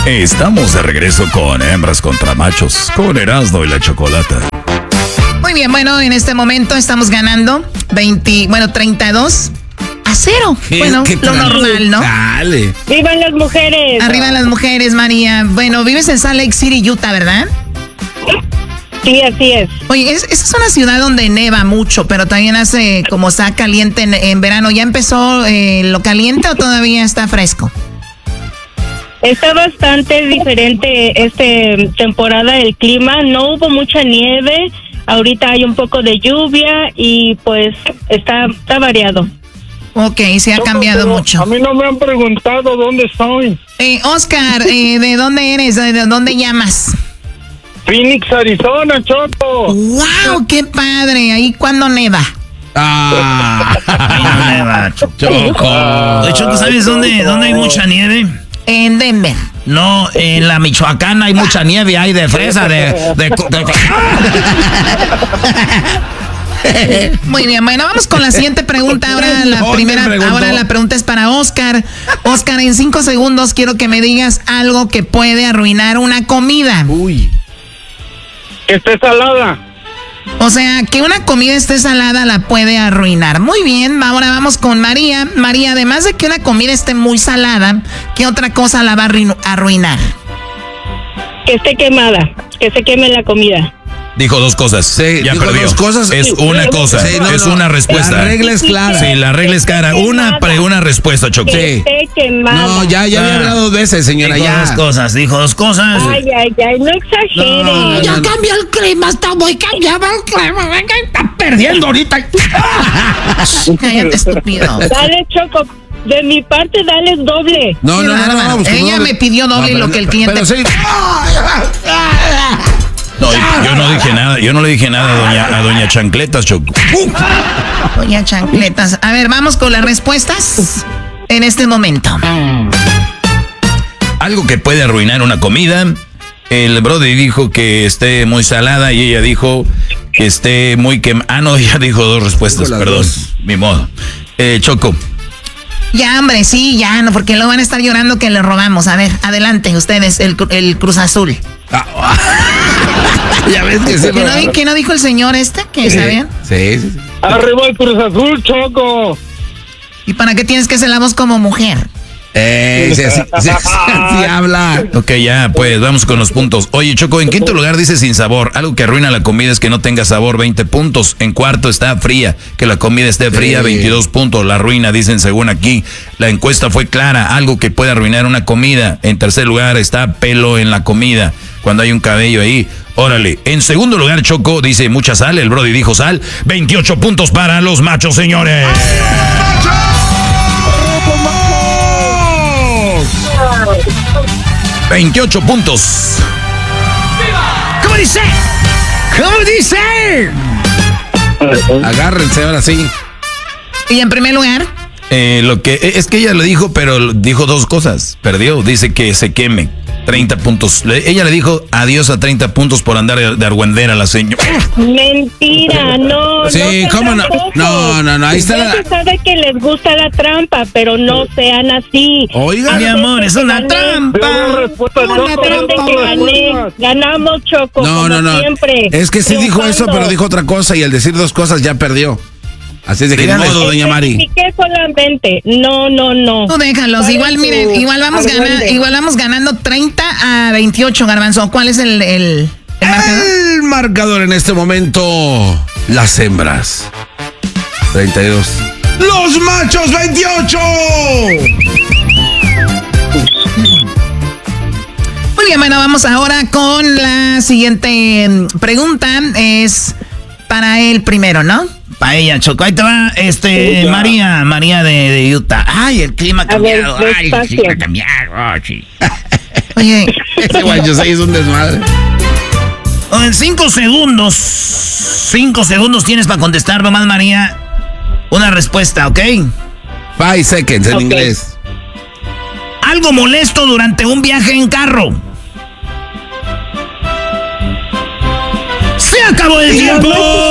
Estamos de regreso con Hembras contra Machos, con Erasmo y la Chocolata. Muy bien, bueno, en este momento estamos ganando 32-0. Bueno, lo normal, ¿no? Dale. ¡Vivan las mujeres! Arriba las mujeres, María. Bueno, vives en Salt Lake City, Utah, ¿verdad? Sí, así es. Oye, esa es una ciudad donde neva mucho, pero también hace como está caliente en verano. ¿Ya empezó lo caliente o todavía está fresco? Está bastante diferente esta temporada del clima. No hubo mucha nieve. Ahorita hay un poco de lluvia y pues está variado. Ok, se ha cambiado mucho. A mí no me han preguntado dónde estoy. Oscar, ¿de dónde eres? ¿De dónde llamas? Phoenix, Arizona, Choco. ¡Wow! ¡Qué padre! ¿Ahí cuándo neva? No neva, Choco. De hecho, ¿sabes dónde hay mucha nieve? En Denver. No, en la Michoacán hay mucha nieve, hay de fresa, Muy bien, bueno, vamos con la siguiente pregunta. Ahora la pregunta es para Oscar. Oscar, en 5 segundos quiero que me digas algo que puede arruinar una comida. Uy. Que esté salada. O sea, que una comida esté salada la puede arruinar. Muy bien, ahora vamos con María. María, además de que una comida esté muy salada, ¿qué otra cosa la va a arruinar? Que esté quemada, que se queme la comida. Dijo 2 cosas. Sí, ya dijo perdió. 2 cosas. Es una cosa. Sí, es una respuesta. La regla es clara. Sí, la regla es clara. Una respuesta, Choco. Que esté quemada. No, ya había hablado 2 veces, señora. Dijo Ya. 2 cosas, dijo 2 cosas. Ay, no exagere. No. Ya cambió el clima, está muy cambiado el clima. Venga, está perdiendo ahorita. Cállate, estúpido. Dale, Choco. De mi parte, dale doble. No. Pues, ella no, me pidió doble lo que el cliente. Pero sí. No, yo no dije nada. Yo no le dije nada a doña Chancletas, Choco. Doña Chancletas. A ver, vamos con las respuestas en este momento. Algo que puede arruinar una comida. El Brody dijo que esté muy salada y ella dijo que esté muy quemada. Ah, no, ella dijo 2 respuestas, perdón. Mi modo. Choco. Ya, hombre, sí, ya, no, porque lo van a estar llorando que le robamos. A ver, adelante, ustedes, el Cruz Azul. Ya ves que sí. ¿Qué no dijo el señor que sabían? Sí. Arriba el Cruz Azul, Choco. ¿Y para qué tienes que hacer la voz como mujer? Sí habla. Ok, ya, pues vamos con los puntos. Oye, Choco, en quinto lugar dice sin sabor. Algo que arruina la comida es que no tenga sabor, 20 puntos. En cuarto está fría, que la comida esté fría, 22 puntos. La arruina, dicen según aquí. La encuesta fue clara, algo que puede arruinar una comida. En tercer lugar está pelo en la comida, cuando hay un cabello ahí. Órale. En segundo lugar, Choco dice mucha sal. El Brody dijo sal. 28 puntos para los machos, señores. 28 puntos. ¿Cómo dice? Agárrense ahora sí. Y en primer lugar, Lo que es que ella lo dijo, pero dijo 2 cosas. Perdió. Dice que se queme. 30 puntos. Ella le dijo adiós a 30 puntos por andar de argüendera a la señora. Mentira, no. Sí, no ¿cómo no? No, ahí está Ya se sabe que les gusta la trampa, pero no sean así. Oiga, Mi amor, es una trampa. Ganamos, Choco. No. Siempre. Es que sí dijo eso, pero dijo otra cosa y al decir 2 cosas ya perdió. Así es de que ni modo, doña Mari. Expliqué solamente. No. tú déjalos. Igual, miren, igual vamos ganando 30-28, Garbanzo. ¿Cuál es el marcador? El marcador en este momento, las hembras. 32. ¡Los machos, 28! Muy bien, bueno, vamos ahora con la siguiente pregunta. Es para él primero, ¿no? Para ella, Choco. Ahí te va, María de Utah. Ay, el clima ha cambiado. Ay, el clima ha cambiado. Oh, sí. Oye, Este guacho se hizo un desmadre. En 5 segundos. 5 segundos tienes para contestar nomás, María. Una respuesta, ¿ok? 5 seconds en inglés. Algo molesto durante un viaje en carro. ¡Se acabó el tiempo!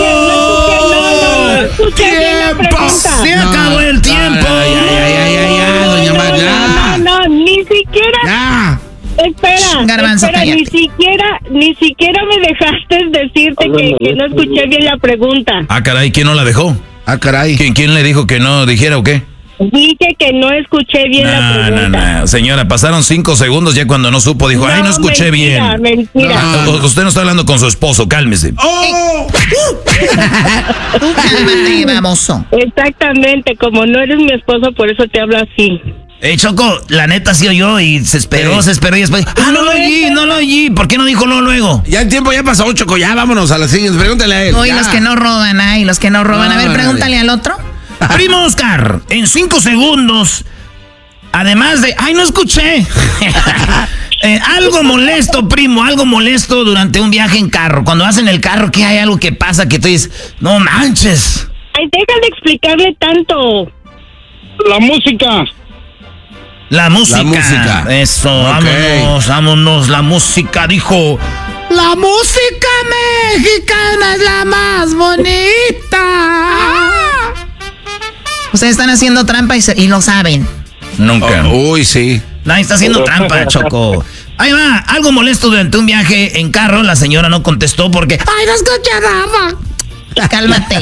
¡Tiempo! ¡Se acabó el tiempo! Ya, doña María. No, ni siquiera. Ya. Espera, Garbanzo, espera, ni siquiera me dejaste decirte que no escuché bien la pregunta. Ah, caray, ¿quién no la dejó? Ah, caray. ¿Quién le dijo que no dijera o qué? Dije que no escuché bien la pregunta. No. Señora, pasaron 5 segundos ya cuando no supo, dijo, ay, no escuché bien. Mentira. Usted no está hablando con su esposo, cálmese. Tú cálmate, baboso. Exactamente, como no eres mi esposo, por eso te hablo así. Choco, la neta sí oyó y se esperó y después, no lo oí. ¿Por qué no dijo luego? Ya el tiempo ya pasó, Choco, ya vámonos a la siguiente. Pregúntale a él. Hoy los que no roban, los que no roban. A ver, pregúntale al otro. Primo Oscar, en 5 segundos, además de... ¡Ay, no escuché! Algo molesto, primo, algo molesto durante un viaje en carro. Cuando vas en el carro, ¿qué hay algo que pasa que tú dices, no manches? Ay, deja de explicarle tanto. La música. La música. Eso, Okay. vámonos, la música, dijo... La música mexicana es la más bonita. Ustedes están haciendo trampa y lo saben. Nunca. Uy, sí. Nadie está haciendo trampa, Choco. Ahí va, algo molesto durante un viaje en carro. La señora no contestó porque... ¡Ay, no escuché nada! Cálmate.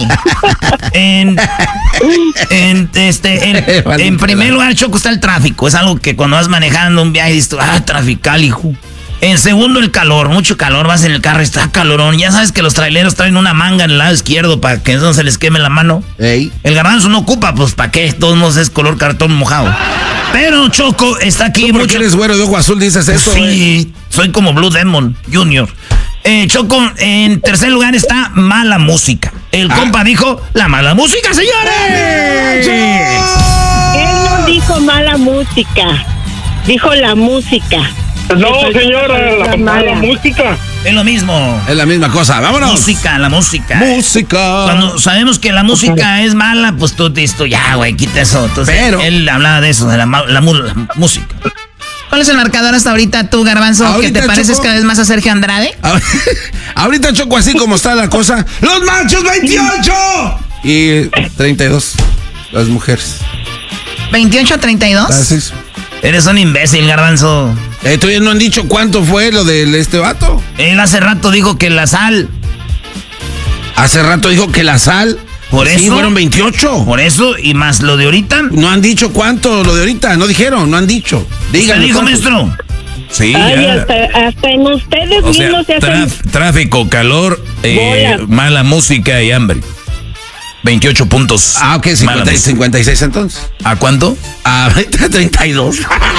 En primer lugar, Choco, está el tráfico. Es algo que cuando vas manejando un viaje dices, trafical, hijo. En segundo, el calor, mucho calor, vas en el carro y está calorón. Ya sabes que los traileros traen una manga en el lado izquierdo para que no se les queme la mano. Ey. El garbanzo no ocupa, pues ¿para qué? Todos modos es color cartón mojado. Pero Choco está aquí. ¿Tú por qué eres güero de ojo azul dices eso? Sí, soy como Blue Demon Jr. Choco, en tercer lugar está mala música. El compa dijo, la mala música, señores. Él no dijo mala música, dijo la música. No, señora, la mala música. Es lo mismo. Es la misma cosa, vámonos. La música. Música. Cuando sabemos que la música es mala, pues tú dices, ya, güey, quita eso. Entonces, pero él hablaba de eso, de la música. ¿Cuál es el marcador hasta ahorita tú, Garbanzo, Ahorita, que te pareces Choco, cada vez más a Sergio Andrade? Ahorita, Choco, así como está la cosa. ¡Los machos 28! Y 32, las mujeres. ¿28-32? Así. Eres un imbécil, Garbanzo. ¿Todavía no han dicho cuánto fue lo de este vato? Él hace rato dijo que la sal. Hace rato dijo que la sal. Por Sí, eso. fueron 28. Por eso, y más lo de ahorita. No han dicho cuánto lo de ahorita, no dijeron, no han dicho. ¿Qué Díganme dijo, cuánto. maestro? Sí, Ay, ya. hasta en ustedes O sea, mismos se hacen... tráfico, calor, Bolas. mala música y hambre. 28 puntos. Ah, ok, Mala música. 56 entonces. ¿A cuánto? Ah, 32.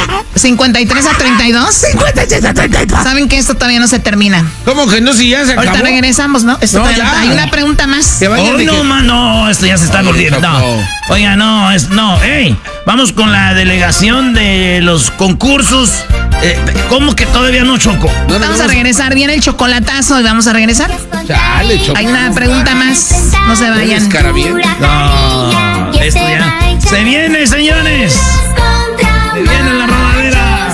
¿53-32? 56-32. Saben que esto todavía no se termina. ¿Cómo que no? Si ya se acabó. Ahorita regresamos, ¿no? Esto No, todavía ya. hay una pregunta más. Que vayan Hoy de no, que- no, esto ya se está volviendo. No. Choco. Oiga, no, vamos con la delegación de los concursos. ¿Cómo que todavía no, Choco? No, Vamos a regresar, viene el chocolatazo y vamos a regresar. Chale, Choco. Hay una pregunta más, no se vayan. Descara bien. No, esto ya. Se viene, señores. Se viene la rodadera.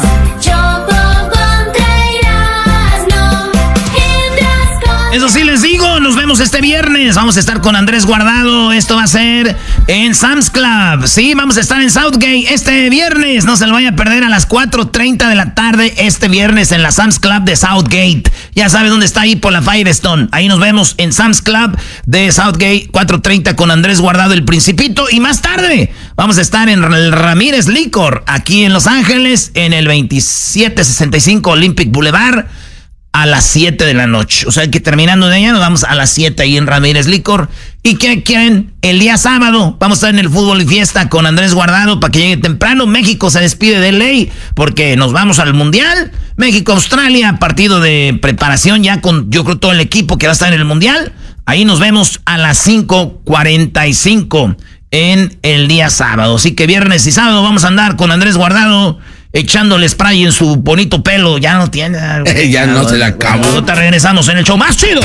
Eso sí les digo, nos vemos este viernes. Vamos a estar con Andrés Guardado. Esto va a ser en Sam's Club. Sí, vamos a estar en Southgate este viernes. No se lo vaya a perder a las 4:30 de la tarde este viernes en la Sam's Club de Southgate. Ya sabe dónde está ahí por la Firestone. Ahí nos vemos en Sam's Club de Southgate 4:30 con Andrés Guardado, el Principito. Y más tarde vamos a estar en el Ramírez Licor aquí en Los Ángeles en el 2765 Olympic Boulevard. A las 7 de la noche. O sea que terminando de allá nos vamos a las 7 ahí en Ramírez Licor. ¿Y qué quieren? El día sábado vamos a estar en el Fútbol y Fiesta con Andrés Guardado para que llegue temprano. México se despide de ley porque nos vamos al Mundial. México-Australia, partido de preparación ya con yo creo todo el equipo que va a estar en el Mundial. Ahí nos vemos a las 5:45 en el día sábado. Así que viernes y sábado vamos a andar con Andrés Guardado echándole spray en su bonito pelo. Ya no tiene. Ya no se le acabó. Ahorita regresamos en el show más chido.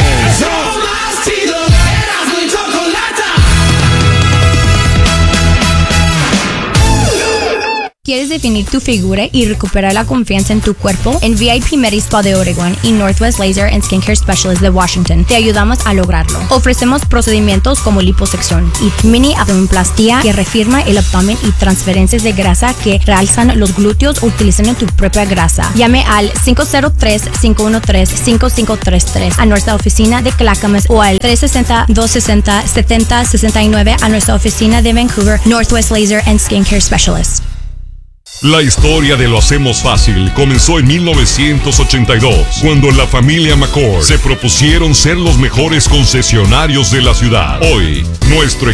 ¿Quieres definir tu figura y recuperar la confianza en tu cuerpo? En VIP Medi Spa de Oregon y Northwest Laser and Skincare Specialist de Washington te ayudamos a lograrlo. Ofrecemos procedimientos como liposucción y mini abdominoplastia que reafirma el abdomen y transferencias de grasa que realzan los glúteos utilizando tu propia grasa. Llame al 503-513-5533 a nuestra oficina de Clackamas o al 360-260-7069 a nuestra oficina de Vancouver, Northwest Laser and Skincare Specialist. La historia de Lo Hacemos Fácil comenzó en 1982, cuando la familia McCord se propusieron ser los mejores concesionarios de la ciudad. Hoy, nuestro